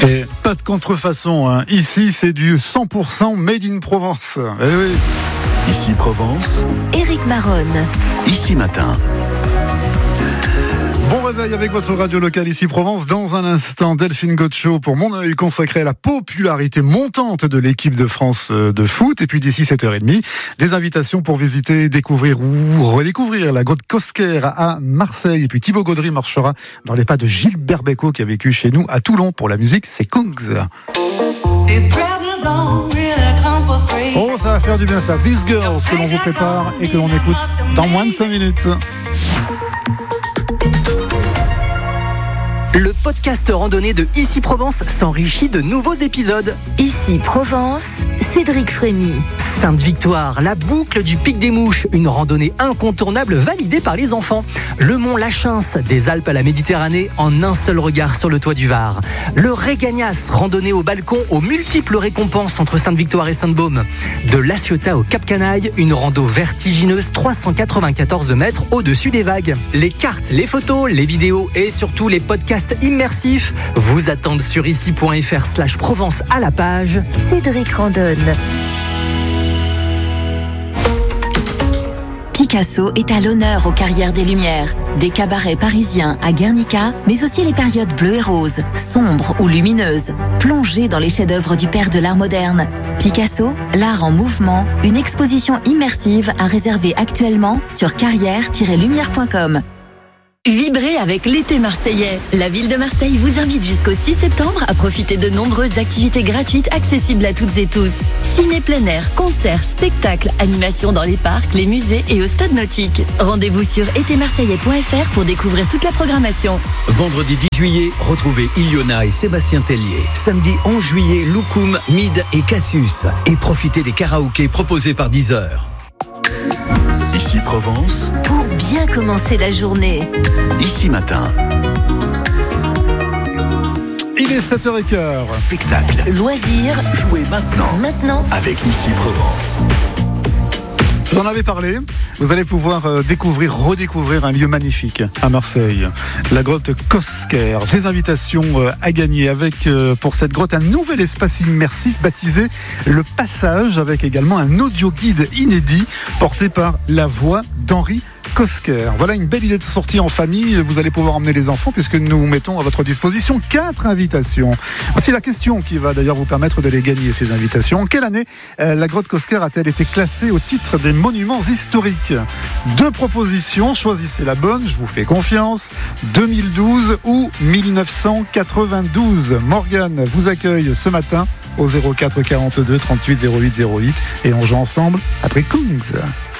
Et pas de contrefaçon, hein. Ici c'est du 100% made in Provence. Eh oui. Ici Provence, Éric Maronne. Ici Matin. Bon réveil avec votre radio locale Ici Provence. Dans un instant, Delphine Gaucho pour Mon œil consacré à la popularité montante de l'équipe de France de foot. Et puis d'ici 7h30, des invitations pour visiter, découvrir ou redécouvrir la grotte Cosquer à Marseille. Et puis Thibaut Gaudry marchera dans les pas de Gilbert Bécaud qui a vécu chez nous à Toulon. Pour la musique, c'est Kungs. Oh, ça va faire du bien ça. These Girls que l'on vous prépare et que l'on écoute dans moins de 5 minutes. Le podcast randonnée de Ici Provence s'enrichit de nouveaux épisodes. Ici Provence, Cédric Frémy. Sainte-Victoire, la boucle du Pic des Mouches, une randonnée incontournable validée par les enfants. Le mont Lachins, des Alpes à la Méditerranée, en un seul regard sur le toit du Var. Le Régagnas, randonnée au balcon aux multiples récompenses entre Sainte-Victoire et Sainte-Baume. De La Ciotat au Cap Canaille, une rando vertigineuse 394 mètres au-dessus des vagues. Les cartes, les photos, les vidéos et surtout les podcasts immersifs vous attendent sur ici.fr/Provence à la page Cédric randonne. Picasso est à l'honneur aux Carrières des Lumières. Des cabarets parisiens à Guernica, mais aussi les périodes bleues et roses, sombres ou lumineuses. Plongez dans les chefs-d'œuvre du père de l'art moderne. Picasso, l'art en mouvement, une exposition immersive à réserver actuellement sur carrière-lumière.com. Vibrez avec l'été marseillais. La ville de Marseille vous invite jusqu'au 6 septembre à profiter de nombreuses activités gratuites accessibles à toutes et tous. Ciné plein air, concerts, spectacles, animations dans les parcs, les musées et au stade nautique. Rendez-vous sur etémarseillais.fr pour découvrir toute la programmation. Vendredi 10 juillet, retrouvez Iliona et Sébastien Tellier. Samedi 11 juillet, Loukoum, Mid et Cassius. Et profitez des karaokés proposés par Deezer. Ici Provence, Pour bien commencer la journée. Ici Matin. Il est 7h15. Spectacle. Loisirs, Jouez maintenant avec Ici Provence. Vous en avez parlé, vous allez pouvoir découvrir, redécouvrir un lieu magnifique à Marseille, la grotte Cosquer. Des invitations à gagner avec, pour cette grotte, un nouvel espace immersif baptisé Le Passage, avec également un audio guide inédit porté par la voix d'Henri Cosquer. Voilà une belle idée de sortie en famille. Vous allez pouvoir emmener les enfants puisque nous mettons à votre disposition 4 invitations. Voici la question qui va d'ailleurs vous permettre de les gagner, ces invitations. En quelle année la grotte Cosquer a-t-elle été classée au titre des monuments historiques ? 2 propositions, choisissez la bonne, je vous fais confiance. 2012 ou 1992. Morgane vous accueille ce matin au 04 42 38 08 08 et on joue ensemble après Kungs.